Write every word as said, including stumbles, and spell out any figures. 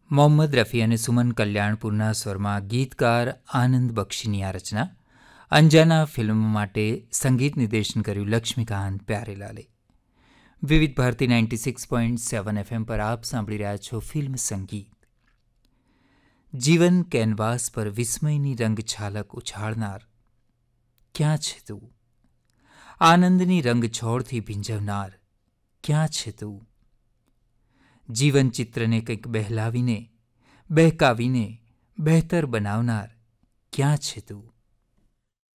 મોહમ્મદ રફી અને સુમન કલ્યાણપુરના સ્વરમાં ગીતકાર આનંદ બક્ષીની આ રચના. અંજાના ફિલ્મ માટે સંગીત નિર્દેશન કર્યું લક્ષ્મીકાંત પ્યારેલાલે. વિવિધ Bharati ninety six point seven FM પર આપ સાંભળી રહ્યા છો ફિલ્મ સંગીત. જીવન કેનવાસ પર વિસ્મયની રંગ છાલક ઉછાળનાર ક્યાં છે તું? આનંદની રંગ છોડથી ભીંજવનાર ક્યાં છે તું? જીવન ચિત્રને કંઈક બહેલાવીને બહેકાવીને બહેતર બનાવનાર ક્યાં છે તું?